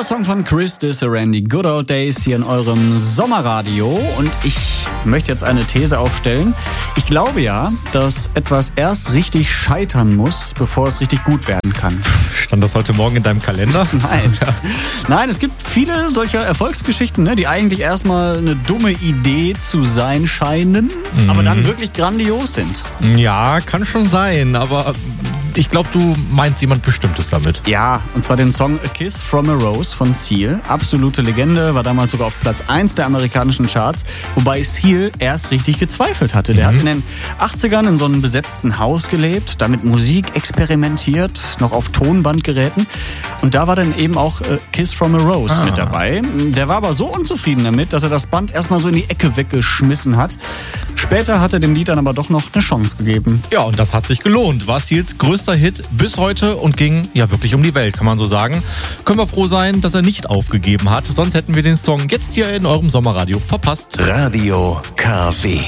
Song von Chris Disarandi, Good Old Days, hier in eurem Sommerradio. Und ich möchte jetzt eine These aufstellen. Ich glaube ja, dass etwas erst richtig scheitern muss, bevor es richtig gut werden kann. Stand das heute Morgen in deinem Kalender? Nein. Nein, es gibt viele solcher Erfolgsgeschichten, ne, die eigentlich erstmal eine dumme Idee zu sein scheinen, aber dann wirklich grandios sind. Ja, kann schon sein, aber ich glaube, du meinst jemand Bestimmtes damit. Ja, und zwar den Song A Kiss from a Rose von Seal. Absolute Legende, war damals sogar auf Platz 1 der amerikanischen Charts, wobei Seal erst richtig gezweifelt hatte. Der hat in den 80ern in so einem besetzten Haus gelebt, damit Musik experimentiert, noch auf Tonbandgeräten. Und da war dann eben auch Kiss from a Rose mit dabei. Der war aber so unzufrieden damit, dass er das Band erstmal so in die Ecke weggeschmissen hat. Später hat er dem Lied dann aber doch noch eine Chance gegeben. Ja, und das hat sich gelohnt. War Seals größter Hit bis heute und ging ja wirklich um die Welt, kann man so sagen. Können wir froh sein, dass er nicht aufgegeben hat. Sonst hätten wir den Song jetzt hier in eurem Sommerradio verpasst. Radio KW.